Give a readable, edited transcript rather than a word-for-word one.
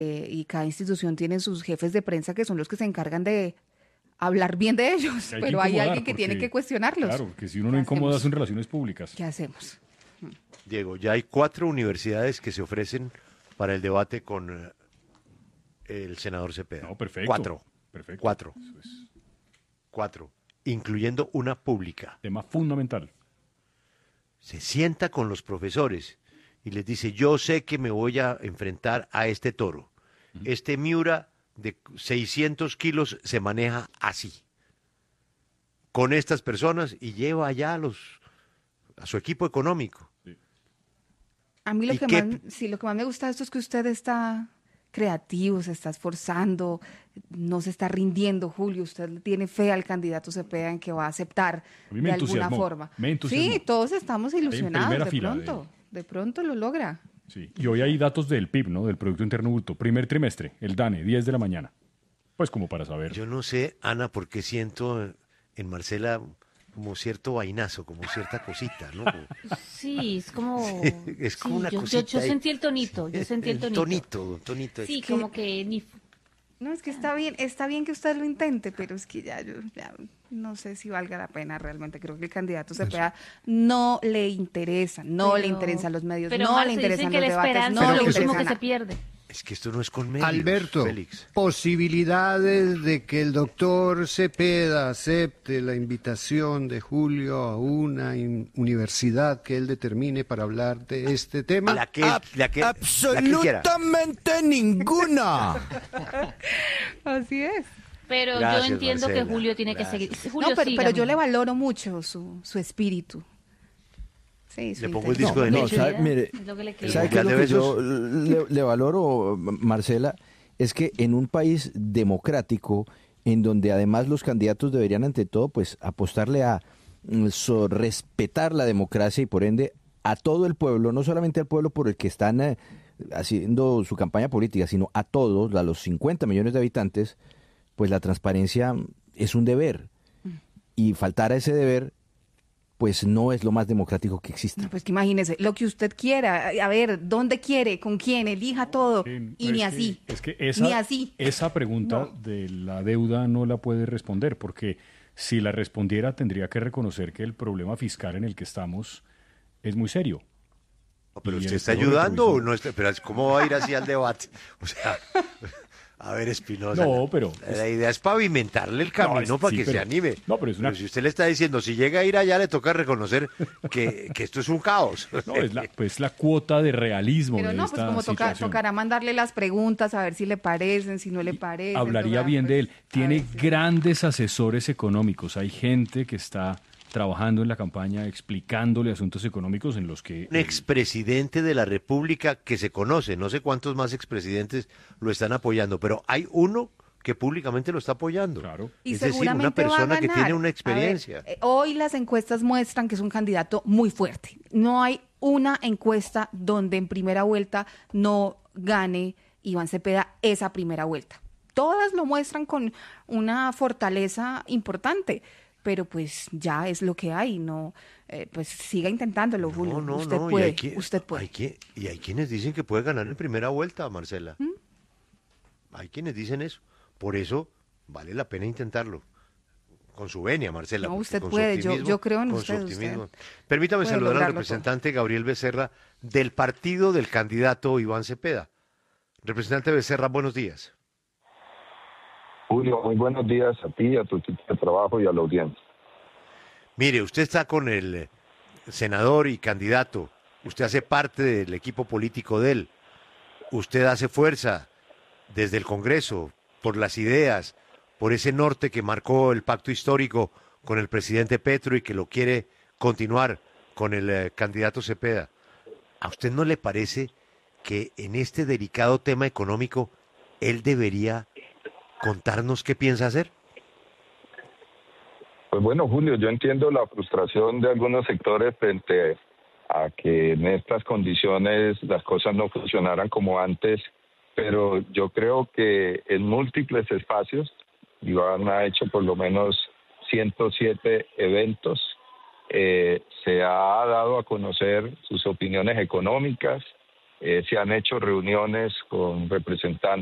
y cada institución tiene sus jefes de prensa que son los que se encargan de hablar bien de ellos, Hay que pero hay incomodar alguien que tiene porque, que cuestionarlos. claro, que si uno no ¿Qué incomoda hacemos? son relaciones públicas. ¿Qué hacemos? Diego, ya hay 4 universidades que se ofrecen para el debate con el senador Cepeda. No, perfecto. 4. Perfecto. 4. Eso es 4. Incluyendo una pública. tema fundamental. Se sienta con los profesores y les dice, yo sé que me voy a enfrentar a este toro. Este Miura de 600 kilos se maneja así, con estas personas, y lleva allá a su equipo económico. A mí ¿Y qué? lo que más me gusta de esto es que usted está creativo, se está esforzando, no se está rindiendo, Julio. Usted le tiene fe al candidato Cepeda en que va a aceptar A mí me de alguna entusiasmó, forma. me entusiasmó. Sí, todos estamos ilusionados. primera De fila pronto, de pronto lo logra. Sí. Y hoy hay datos del PIB, ¿no? Del Producto Interno Bruto. Primer trimestre, el DANE, 10 de la mañana. Pues como para saber. Yo no sé, Ana, por qué siento en Marcela como cierto vainazo, como cierta cosita, ¿no? Sí, es como... Es como sí, una yo cosita ahí. sentí el tonito, yo sentí el tonito. Tonito. Sí, Es que como que ni... No, es que está bien que usted lo intente, pero es que ya no sé si valga la pena realmente. Creo que el candidato Cepeda no le interesa, no le interesan los medios, Pero no Marce, le dicen interesan que los la debates, esperanza no es le lo último interesa que se nada. pierde. Es que esto no es con medios, Alberto, Félix. posibilidades de que el doctor Cepeda acepte la invitación de Julio a una universidad que él determine para hablar de este tema. La que quiera. Absolutamente ninguna. Así es. Pero Gracias, yo entiendo Marcela, que Julio tiene gracias. que seguir. Julio, No, pero sígame. yo le valoro mucho su espíritu. Sí, su Le pongo el integridad. disco de No, leche. sabe, mire, Es lo que le queda. ¿sabe qué Ya es lo de que besos. yo le valoro, Marcela? Es que en un país democrático, en donde además los candidatos deberían ante todo pues apostarle a respetar la democracia y por ende a todo el pueblo, no solamente al pueblo por el que están haciendo su campaña política, sino a todos, a los 50 millones de habitantes, pues la transparencia es un deber. Y faltar a ese deber pues no es lo más democrático que existe. No, pues que imagínese, lo que usted quiera, a ver, ¿dónde quiere? ¿Con quién? Elija todo. Y Es ni que- así. Es que Ni así. esa pregunta No. de la deuda no la puede responder, porque si la respondiera tendría que reconocer que el problema fiscal en el que estamos es muy serio. No, pero Y usted el está peor ayudando o retrovisor. no está, pero ¿cómo va a ir así al debate? O sea, a ver, Espinosa. No, pero- la idea es pavimentarle el camino para sí, que se pero- anime. no, pero es una- si usted le está diciendo, si llega a ir allá, le toca reconocer que esto es un caos. No, es la cuota de realismo Pero de no, esta pues como situación. tocará mandarle las preguntas a ver si le parecen, si no le parecen. Hablaría tocará, bien pues, de él. a Tiene ver si- grandes asesores económicos. Hay gente que está trabajando en la campaña explicándole asuntos económicos en los que Un expresidente de la República que se conoce, no sé cuántos más expresidentes lo están apoyando, pero hay uno que públicamente lo está apoyando. Claro. Y Es decir, seguramente una persona va a que ganar. tiene una A ver, experiencia. hoy las encuestas muestran que es un candidato muy fuerte. No hay una encuesta donde en primera vuelta no gane Iván Cepeda esa primera vuelta. Todas lo muestran con una fortaleza importante, pero pues ya es lo que hay. No, pues siga intentándolo, Julio. Usted y puede, hay usted puede. y hay quienes dicen que puede ganar en primera vuelta, Marcela. ¿Mm? Hay quienes dicen eso. Por eso vale la pena intentarlo. Con su venia, Marcela. No, porque usted con su puede, yo optimismo- creo en con usted, su usted optimismo. Permítame puede saludar al lograrlo representante Gabriel Becerra del partido del candidato Iván Cepeda. Representante Becerra, buenos días. Julio, muy buenos días a ti, a tu equipo de trabajo y a la audiencia. Mire, usted está con el senador y candidato. Usted hace parte del equipo político de él. Usted hace fuerza desde el Congreso por las ideas, por ese norte que marcó el pacto histórico con el presidente Petro y que lo quiere continuar con el candidato Cepeda. ¿A usted no le parece que en este delicado tema económico él debería contarnos qué piensa hacer? Pues bueno, Julio, yo entiendo la frustración de algunos sectores frente a que en estas condiciones las cosas no funcionaran como antes, pero yo creo que en múltiples espacios, Iván ha hecho por lo menos 107 eventos, se ha dado a conocer sus opiniones económicas, Se han hecho reuniones con representantes